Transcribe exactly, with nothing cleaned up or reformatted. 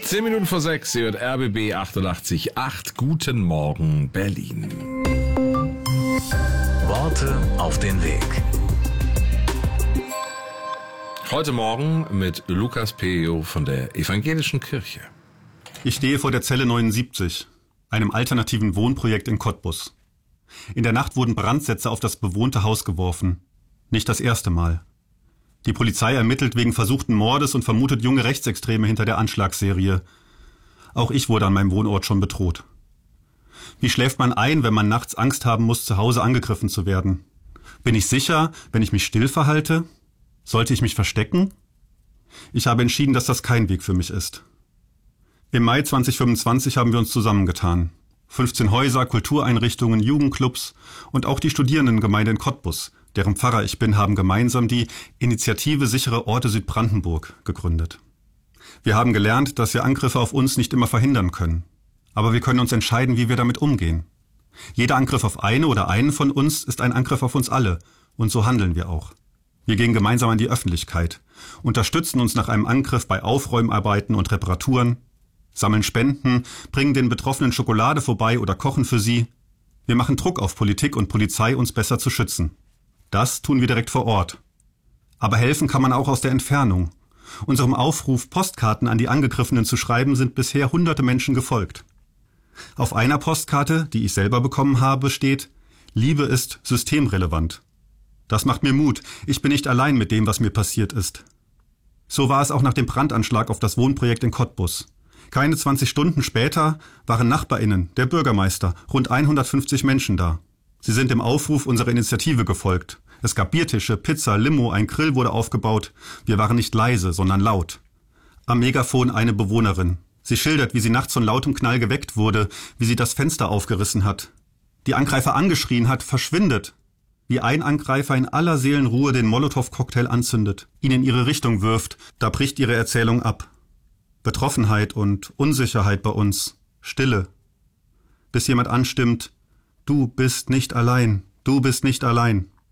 Zehn Minuten vor sechs, ihr hört R B B achtundachtzig Komma acht. Guten Morgen, Berlin. Worte auf den Weg. Heute Morgen mit Lukas Pejo von der Evangelischen Kirche. Ich stehe vor der Zelle neunundsiebzig, einem alternativen Wohnprojekt in Cottbus. In der Nacht wurden Brandsätze auf das bewohnte Haus geworfen. Nicht das erste Mal. Die Polizei ermittelt wegen versuchten Mordes und vermutet junge Rechtsextreme hinter der Anschlagsserie. Auch ich wurde an meinem Wohnort schon bedroht. Wie schläft man ein, wenn man nachts Angst haben muss, zu Hause angegriffen zu werden? Bin ich sicher, wenn ich mich still verhalte? Sollte ich mich verstecken? Ich habe entschieden, dass das kein Weg für mich ist. Im Mai zweitausendfünfundzwanzig haben wir uns zusammengetan. fünfzehn Häuser, Kultureinrichtungen, Jugendclubs und auch die Studierendengemeinde in Cottbus, deren Pfarrer ich bin, haben gemeinsam die Initiative Sichere Orte Südbrandenburg gegründet. Wir haben gelernt, dass wir Angriffe auf uns nicht immer verhindern können. Aber wir können uns entscheiden, wie wir damit umgehen. Jeder Angriff auf eine oder einen von uns ist ein Angriff auf uns alle. Und so handeln wir auch. Wir gehen gemeinsam an die Öffentlichkeit, unterstützen uns nach einem Angriff bei Aufräumarbeiten und Reparaturen, sammeln Spenden, bringen den Betroffenen Schokolade vorbei oder kochen für sie. Wir machen Druck auf Politik und Polizei, uns besser zu schützen. Das tun wir direkt vor Ort. Aber helfen kann man auch aus der Entfernung. Unserem Aufruf, Postkarten an die Angegriffenen zu schreiben, sind bisher hunderte Menschen gefolgt. Auf einer Postkarte, die ich selber bekommen habe, steht: Liebe ist systemrelevant. Das macht mir Mut. Ich bin nicht allein mit dem, was mir passiert ist. So war es auch nach dem Brandanschlag auf das Wohnprojekt in Cottbus. Keine zwanzig Stunden später waren NachbarInnen, der Bürgermeister, rund hundertfünfzig Menschen da. Sie sind dem Aufruf unserer Initiative gefolgt. Es gab Biertische, Pizza, Limo, ein Grill wurde aufgebaut. Wir waren nicht leise, sondern laut. Am Megafon eine Bewohnerin. Sie schildert, wie sie nachts von lautem Knall geweckt wurde, wie sie das Fenster aufgerissen hat. Die Angreifer angeschrien hat: Verschwindet! Wie ein Angreifer in aller Seelenruhe den Molotow-Cocktail anzündet, ihn in ihre Richtung wirft, da bricht ihre Erzählung ab. Betroffenheit und Unsicherheit bei uns. Stille. Bis jemand anstimmt: Du bist nicht allein, du bist nicht allein.